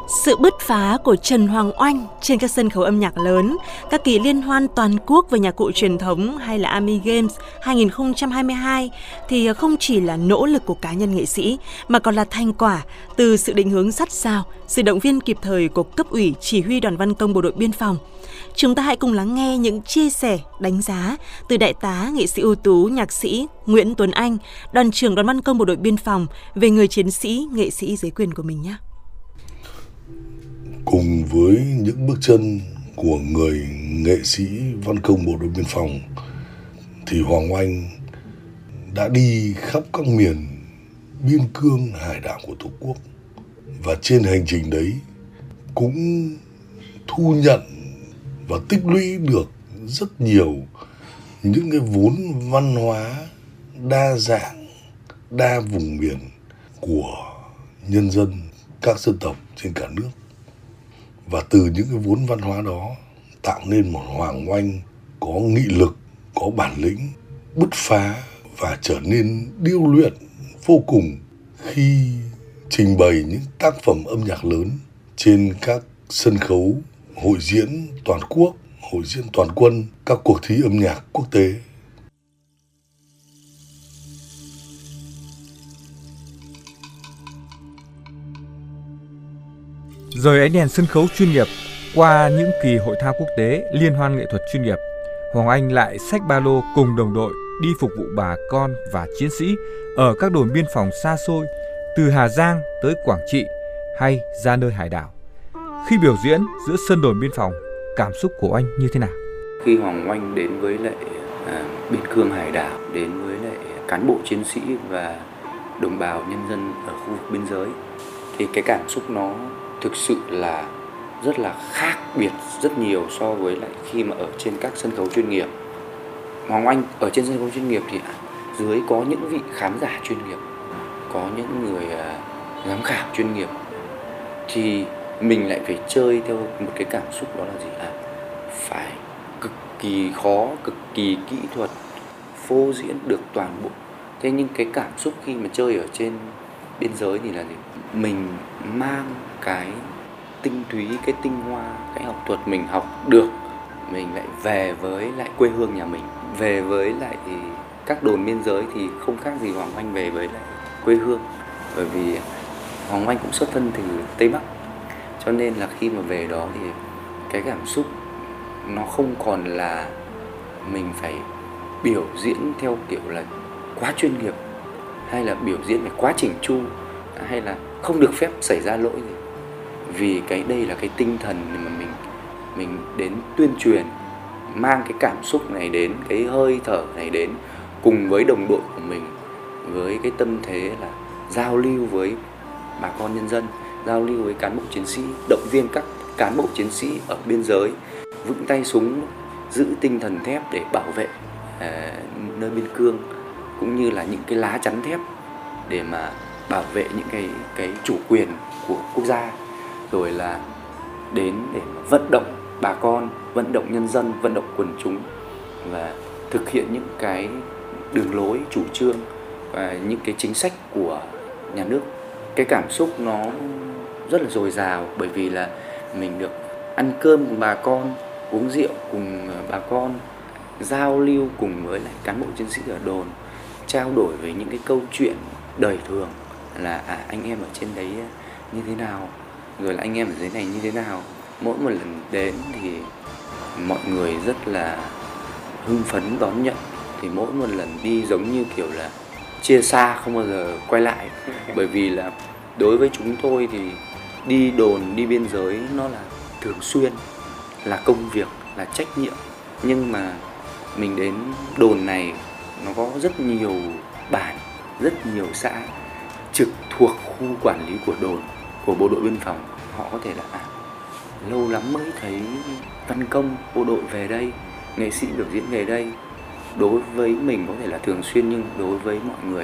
Sự bứt phá của Trần Hoàng Oanh trên các sân khấu âm nhạc lớn, các kỳ liên hoan toàn quốc về nhạc cụ truyền thống hay là Army Games 2022 thì không chỉ là nỗ lực của cá nhân nghệ sĩ mà còn là thành quả từ sự định hướng sát sao, sự động viên kịp thời của cấp ủy chỉ huy Đoàn Văn Công Bộ đội Biên phòng. Chúng ta hãy cùng lắng nghe những chia sẻ, đánh giá từ Đại tá nghệ sĩ ưu tú nhạc sĩ Nguyễn Tuấn Anh, Đoàn trưởng Đoàn Văn Công Bộ đội Biên phòng về người chiến sĩ, nghệ sĩ dưới quyền của mình nhé. Cùng với những bước chân của người nghệ sĩ Văn Công Bộ đội Biên phòng thì Hoàng Oanh đã đi khắp các miền biên cương hải đảo của Tổ quốc, và trên hành trình đấy cũng thu nhận và tích lũy được rất nhiều những cái vốn văn hóa đa dạng, đa vùng miền của nhân dân các dân tộc trên cả nước. Và từ những cái vốn văn hóa đó tạo nên một Hoàng Oanh có nghị lực, có bản lĩnh, bứt phá và trở nên điêu luyện vô cùng khi trình bày những tác phẩm âm nhạc lớn trên các sân khấu hội diễn toàn quốc, hội diễn toàn quân, các cuộc thi âm nhạc quốc tế. Rời ánh đèn sân khấu chuyên nghiệp qua những kỳ hội thao quốc tế, liên hoan nghệ thuật chuyên nghiệp, Hoàng Oanh lại xách ba lô cùng đồng đội đi phục vụ bà con và chiến sĩ ở các đồn biên phòng xa xôi, từ Hà Giang tới Quảng Trị hay ra nơi hải đảo. Khi biểu diễn giữa sân đồn biên phòng, cảm xúc của anh như thế nào? Khi Hoàng Oanh đến với lại biên cương hải đảo, đến với lại cán bộ chiến sĩ và đồng bào nhân dân ở khu vực biên giới, thì cái cảm xúc nó thực sự là rất là khác biệt rất nhiều so với lại khi mà ở trên các sân khấu chuyên nghiệp. Hoàng Oanh ở trên sân khấu chuyên nghiệp thì dưới có những vị khán giả chuyên nghiệp, có những người giám khảo chuyên nghiệp, thì mình lại phải chơi theo một cái cảm xúc đó là gì? Phải cực kỳ khó, cực kỳ kỹ thuật, phô diễn được toàn bộ. Thế nhưng cái cảm xúc khi mà chơi ở trên biên giới thì là gì? Mình mang cái tinh túy, cái tinh hoa, cái học thuật mình học được, mình lại về với lại quê hương nhà mình, về với lại các đồn biên giới thì không khác gì Hoàng Oanh về với lại quê hương. Bởi vì Hoàng Oanh cũng xuất thân từ Tây Bắc, cho nên là khi mà về đó thì cái cảm xúc nó không còn là mình phải biểu diễn theo kiểu là quá chuyên nghiệp, hay là biểu diễn phải quá chỉnh chu, hay là không được phép xảy ra lỗi gì. Vì cái đây là cái tinh thần mà mình đến tuyên truyền, mang cái cảm xúc này đến, cái hơi thở này đến cùng với đồng đội của mình, với cái tâm thế là giao lưu với bà con nhân dân, giao lưu với cán bộ chiến sĩ, động viên các cán bộ chiến sĩ ở biên giới vững tay súng, giữ tinh thần thép để bảo vệ nơi biên cương, cũng như là những cái lá chắn thép để mà bảo vệ những cái chủ quyền của quốc gia, rồi là đến để vận động bà con, vận động nhân dân, vận động quần chúng và thực hiện những cái đường lối, chủ trương và những cái chính sách của nhà nước. Cái cảm xúc nó rất là dồi dào, bởi vì là mình được ăn cơm cùng bà con, uống rượu cùng bà con, giao lưu cùng với lại cán bộ chiến sĩ ở đồn, trao đổi về những cái câu chuyện đời thường, là anh em ở trên đấy như thế nào, rồi là anh em ở dưới này như thế nào. Mỗi một lần đến thì mọi người rất là hưng phấn đón nhận, thì mỗi một lần đi giống như kiểu là chia xa không bao giờ quay lại. Bởi vì là đối với chúng tôi thì đi đồn, đi biên giới nó là thường xuyên, là công việc, là trách nhiệm. Nhưng mà mình đến đồn này nó có rất nhiều bản, rất nhiều xã trực thuộc khu quản lý của đồn, của bộ đội biên phòng. Họ có thể là lâu lắm mới thấy Văn Công bộ đội về đây, nghệ sĩ biểu diễn về đây. Đối với mình có thể là thường xuyên, nhưng đối với mọi người